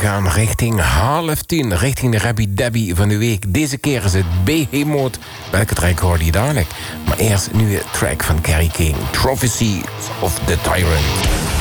gaan richting 9:30, richting de Rabbi Dabby van de week. Deze keer is het Behemoth. Welke track hoorde je dadelijk? Maar eerst nu een track van Carrie King. Prophecy of the Tyrant.